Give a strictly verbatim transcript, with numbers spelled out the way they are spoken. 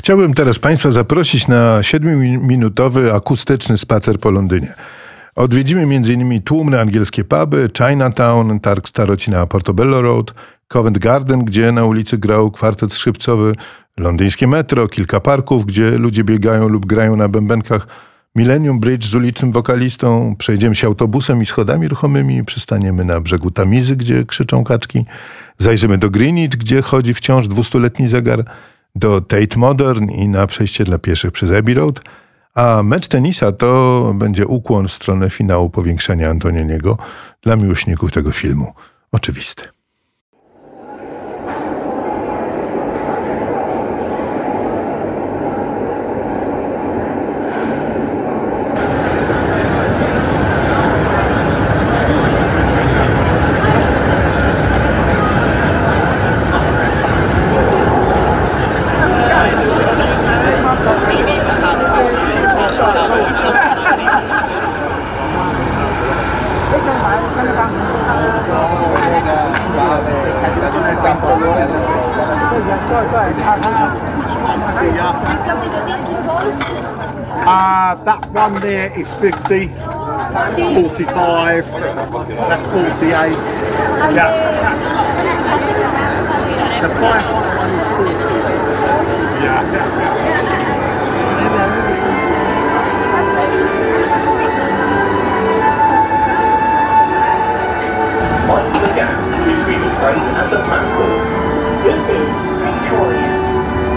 Chciałbym teraz Państwa zaprosić na siedmiominutowy akustyczny spacer po Londynie. Odwiedzimy między innymi tłumne angielskie puby, Chinatown, targ staroci na Portobello Road, Covent Garden, gdzie na ulicy grał kwartet skrzypcowy, londyńskie metro, kilka parków, gdzie ludzie biegają lub grają na bębenkach, Millennium Bridge z ulicznym wokalistą, przejdziemy się autobusem i schodami ruchomymi, przystaniemy na brzegu Tamizy, gdzie krzyczą kaczki, zajrzymy do Greenwich, gdzie chodzi wciąż dwustuletni zegar, do Tate Modern i na przejście dla pieszych przez Abbey Road, a mecz tenisa to będzie ukłon w stronę finału Powiększenia Antonioniego dla miłośników tego filmu. Oczywisty. Uh, that one there is fifty, forty-five, that's forty-eight. Yeah. The five one is forty. Yeah.